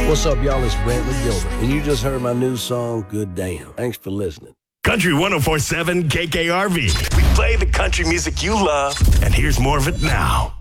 What's up, y'all? It's Brantley Gilbert, and you just heard my new song, Good Damn. Thanks for listening. Country 104.7 KKRV. We play the country music you love, and here's more of it now.